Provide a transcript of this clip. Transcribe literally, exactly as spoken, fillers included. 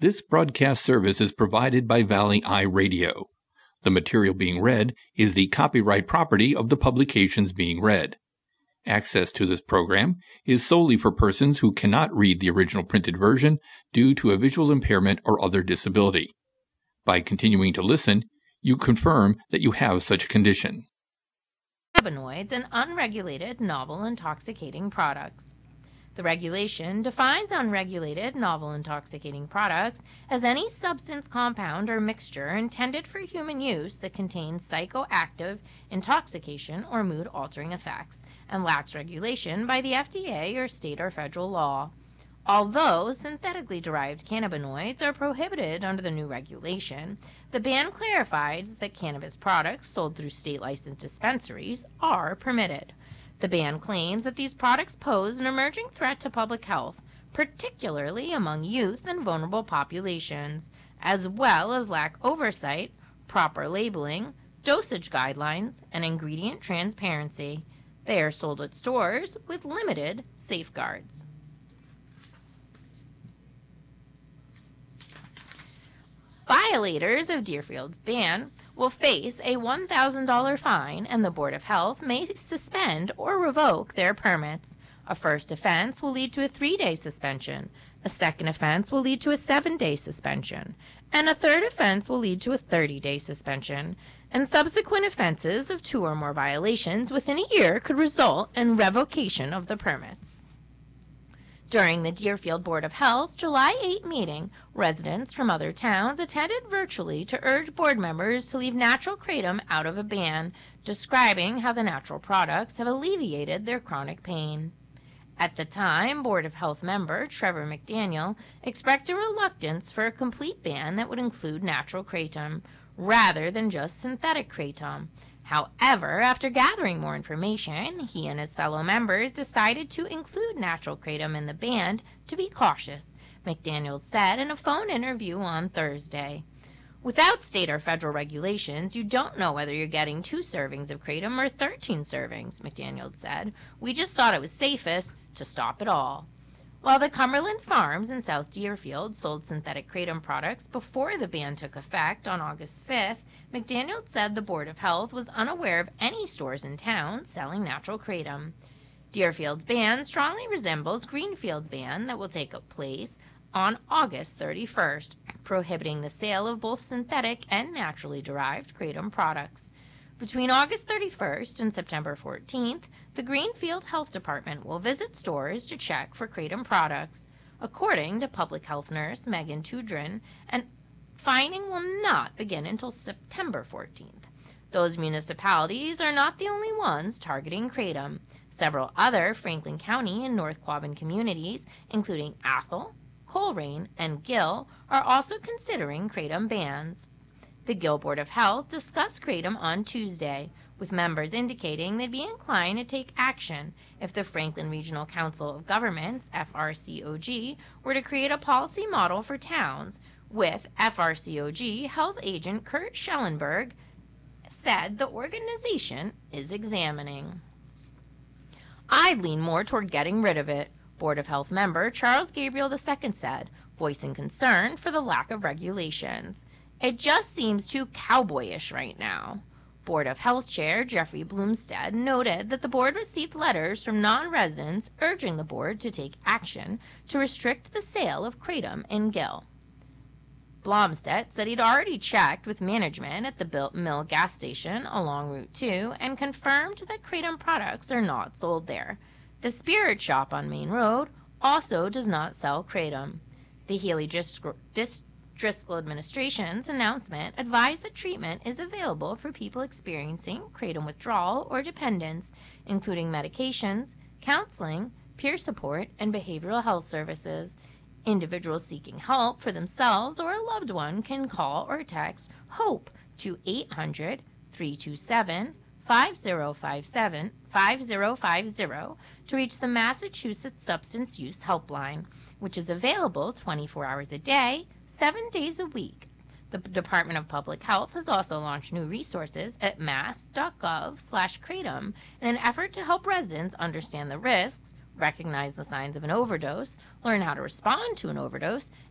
This broadcast service is provided by Valley Eye Radio. The material being read is the copyright property of the publications being read. Access to this program is solely for persons who cannot read the original printed version due to a visual impairment or other disability. By continuing to listen, you confirm that you have such a condition. Cannabinoids and unregulated novel intoxicating products. The regulation defines unregulated novel intoxicating products as any substance, compound, or mixture intended for human use that contains psychoactive, intoxication, or mood-altering effects and lacks regulation by the F D A or state or federal law. Although synthetically derived cannabinoids are prohibited under the new regulation, the ban clarifies that cannabis products sold through state-licensed dispensaries are permitted. The ban claims that these products pose an emerging threat to public health, particularly among youth and vulnerable populations, as well as lack oversight, proper labeling, dosage guidelines, and ingredient transparency. They are sold at stores with limited safeguards. Violators of Deerfield's ban will face a one thousand dollars fine, and the Board of Health may suspend or revoke their permits. A first offense will lead to a three-day suspension. A second offense will lead to a seven-day suspension. And a third offense will lead to a thirty-day suspension. And subsequent offenses of two or more violations within a year could result in revocation of the permits. During the Deerfield Board of Health's July eighth meeting, residents from other towns attended virtually to urge board members to leave natural kratom out of a ban, describing how the natural products have alleviated their chronic pain. At the time, Board of Health member Trevor McDaniel expressed a reluctance for a complete ban that would include natural kratom, rather than just synthetic kratom. However, after gathering more information, he and his fellow members decided to include natural kratom in the ban to be cautious, McDaniel said in a phone interview on Thursday. Without state or federal regulations, you don't know whether you're getting two servings of kratom or thirteen servings, McDaniel said. We just thought it was safest to stop it all. While the Cumberland Farms in South Deerfield sold synthetic kratom products before the ban took effect on August fifth, McDaniel said the Board of Health was unaware of any stores in town selling natural kratom. Deerfield's ban strongly resembles Greenfield's ban that will take place on August thirty-first, prohibiting the sale of both synthetic and naturally derived kratom products. Between August thirty-first and September fourteenth, the Greenfield Health Department will visit stores to check for kratom products. According to public health nurse Megan Tudrin, and fining will not begin until September fourteenth. Those municipalities are not the only ones targeting kratom. Several other Franklin County and North Quabbin communities, including Athol, Coleraine, and Gill, are also considering kratom bans. The Gill Board of Health discussed kratom on Tuesday, with members indicating they'd be inclined to take action if the Franklin Regional Council of Governments, F R C O G, were to create a policy model for towns, with F R C O G health agent Kurt Schellenberg said the organization is examining. I'd lean more toward getting rid of it, Board of Health member Charles Gabriel the Second said, voicing concern for the lack of regulations. It just seems too cowboyish right now. Board of Health Chair Jeffrey Bloomstead noted that the board received letters from non-residents urging the board to take action to restrict the sale of kratom in Gill. Blomstedt said he'd already checked with management at the Built Mill gas station along Route two and confirmed that kratom products are not sold there. The Spirit Shop on Main Road also does not sell kratom. The Healy Driscoll Dis- Driscoll administration's announcement advised that treatment is available for people experiencing kratom withdrawal or dependence, including medications, counseling, peer support, and behavioral health services. Individuals seeking help for themselves or a loved one can call or text HOPE to eight hundred, three two seven, five zero five seven, five zero five zero to reach the Massachusetts Substance Use Helpline, which is available twenty-four hours a day, seven days a week. The Department of Public Health has also launched new resources at mass.gov slash kratom in an effort to help residents understand the risks, recognize the signs of an overdose, learn how to respond to an overdose,